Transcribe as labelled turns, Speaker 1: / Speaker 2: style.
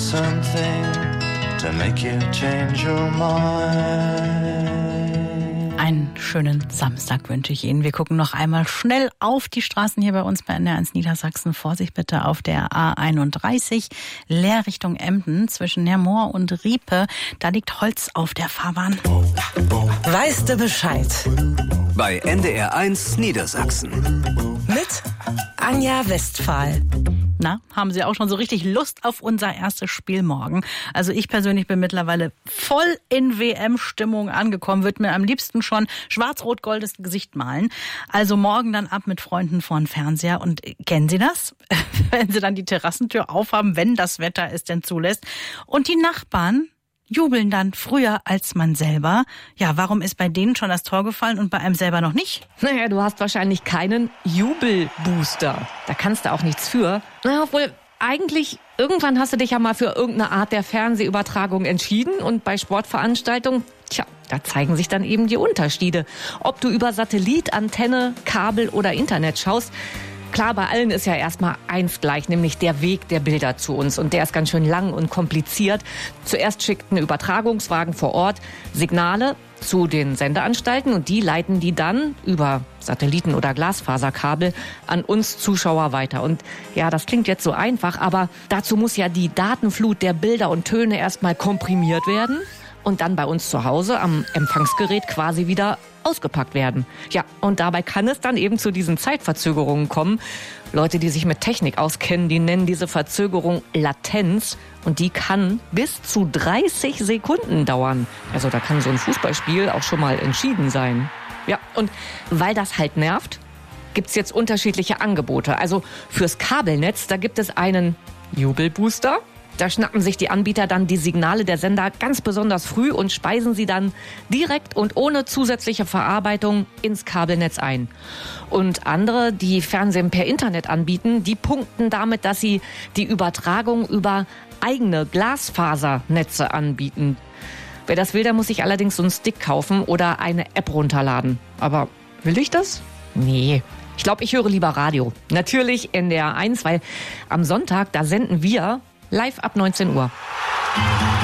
Speaker 1: something to make you change your mind.
Speaker 2: Einen schönen Samstag wünsche ich Ihnen. Wir gucken noch einmal schnell auf die Straßen hier bei uns bei NDR1 Niedersachsen. Vorsicht bitte auf der A31, leer Richtung Emden zwischen Nermoor und Riepe. Da liegt Holz auf der Fahrbahn.
Speaker 3: Weißt du Bescheid?
Speaker 4: Bei NDR1 Niedersachsen.
Speaker 3: Mit Anja Westphal.
Speaker 2: Na, haben Sie auch schon so richtig Lust auf unser erstes Spiel morgen? Also ich persönlich bin mittlerweile voll in WM-Stimmung angekommen, würde mir am liebsten schon schwarz-rot-goldes Gesicht malen. Also morgen dann ab mit Freunden vor den Fernseher. Und kennen Sie das? Wenn Sie dann die Terrassentür aufhaben, wenn das Wetter es denn zulässt. Und die Nachbarn jubeln dann früher als man selber. Ja, warum ist bei denen schon das Tor gefallen und bei einem selber noch nicht?
Speaker 5: Naja, du hast wahrscheinlich keinen Jubelbooster. Da kannst du auch nichts für. Na, obwohl, eigentlich, irgendwann hast du dich ja mal für irgendeine Art der Fernsehübertragung entschieden. Und bei Sportveranstaltungen, da zeigen sich dann eben die Unterschiede. Ob du über Satellit, Antenne, Kabel oder Internet schaust. Klar, bei allen ist ja erstmal eins gleich, nämlich der Weg der Bilder zu uns. Und der ist ganz schön lang und kompliziert. Zuerst schickten Übertragungswagen vor Ort Signale zu den Sendeanstalten und die leiten die dann über Satelliten oder Glasfaserkabel an uns Zuschauer weiter. Und ja, das klingt jetzt so einfach, aber dazu muss ja die Datenflut der Bilder und Töne erstmal komprimiert werden und dann bei uns zu Hause am Empfangsgerät quasi wieder ausgepackt werden. Ja, und dabei kann es dann eben zu diesen Zeitverzögerungen kommen. Leute, die sich mit Technik auskennen, die nennen diese Verzögerung Latenz und die kann bis zu 30 Sekunden dauern. Also da kann so ein Fußballspiel auch schon mal entschieden sein. Ja, und weil das halt nervt, gibt's jetzt unterschiedliche Angebote. Also fürs Kabelnetz, da gibt es einen Jubelbooster. Da schnappen sich die Anbieter dann die Signale der Sender ganz besonders früh und speisen sie dann direkt und ohne zusätzliche Verarbeitung ins Kabelnetz ein. Und andere, die Fernsehen per Internet anbieten, die punkten damit, dass sie die Übertragung über eigene Glasfasernetze anbieten. Wer das will, der muss sich allerdings so einen Stick kaufen oder eine App runterladen. Aber will ich das? Nee. Ich glaube, ich höre lieber Radio. Natürlich NDR1, weil am Sonntag, da senden wir live ab 19 Uhr.